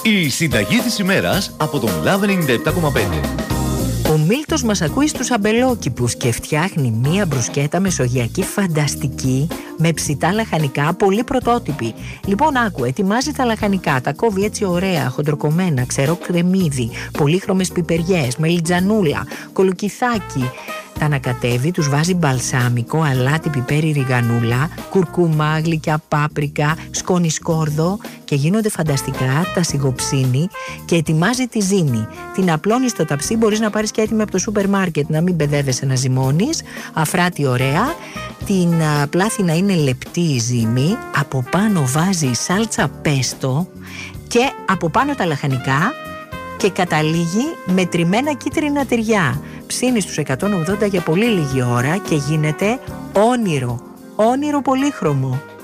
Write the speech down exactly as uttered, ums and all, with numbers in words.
Η συνταγή της ημέρας από τον Love ενενήντα επτά κόμμα πέντε. Ο Μίλτος μας ακούει στους αμπελόκηπους και φτιάχνει μία μπρουσκέτα μεσογειακή φανταστική με ψητά λαχανικά, πολύ πρωτότυπη. Λοιπόν, άκου, ετοιμάζει τα λαχανικά, τα κόβει έτσι ωραία, χοντροκομμένα, ξερό κρεμμύδι, πολύχρωμες πιπεριές, μελιτζανούλα, κολοκυθάκι. Τα ανακατεύει, τους βάζει μπαλσάμικο, αλάτι, πιπέρι, ριγανούλα, κουρκούμα, γλυκιά πάπρικα, σκόνη σκόρδο και γίνονται φανταστικά, τα σιγοψύνει και ετοιμάζει τη ζύμη. Την απλώνει στο ταψί, μπορείς να πάρεις και έτοιμη από το σούπερ μάρκετ, να μην μπεδεύεσαι να ζυμώνεις, αφράτη ωραία. Την πλάθη να είναι λεπτή η ζύμη, από πάνω βάζει σάλτσα πέστο και από πάνω τα λαχανικά και καταλήγει με τριμμένα κίτρινα τυριά. Ψήνει στους εκατόν ογδόντα για πολύ λίγη ώρα και γίνεται όνειρο, όνειρο πολύχρωμο.